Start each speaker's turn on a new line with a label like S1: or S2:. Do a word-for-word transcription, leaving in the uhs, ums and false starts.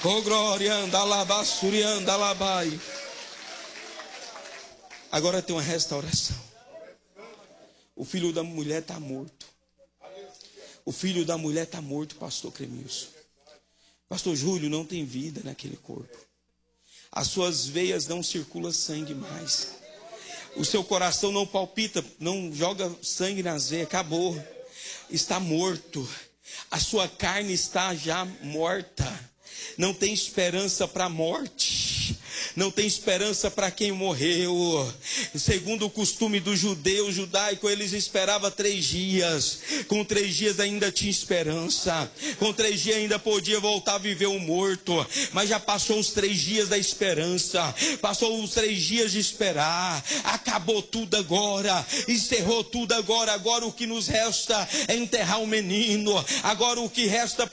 S1: Oh glória, anda lá, surianda lá, vai. Agora tem uma restauração. O filho da mulher está morto. O filho da mulher está morto, pastor Cremilson. Pastor Júlio, não tem vida naquele corpo. As suas veias não circula sangue mais. O seu coração não palpita, não joga sangue nas veias, acabou. Está morto. A sua carne está já morta. Não tem esperança para a morte. Não tem esperança para quem morreu. Segundo o costume do judeu judaico, eles esperavam três dias. Com três dias ainda tinha esperança. Com três dias ainda podia voltar a viver o morto. Mas já passou os três dias da esperança. Passou os três dias de esperar. Acabou tudo agora. Encerrou tudo agora. Agora o que nos resta é enterrar o menino. Agora o que resta para